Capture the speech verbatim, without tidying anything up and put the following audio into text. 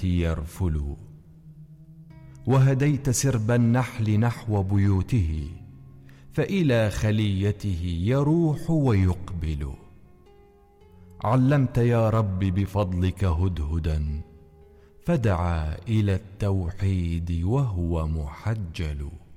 يرفل. وهديت سرب النحل نحو بيوته، فإلى خليته يروح ويقبل. علمت يا رب بفضلك هدهدا، فدعا إلى التوحيد وهو محجل.